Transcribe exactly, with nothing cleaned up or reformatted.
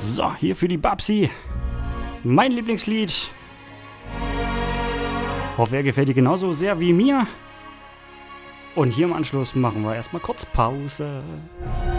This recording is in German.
So, hier für die Babsi. Mein Lieblingslied. Hoffe, er gefällt dir genauso sehr wie mir. Und hier im Anschluss machen wir erstmal kurz Pause.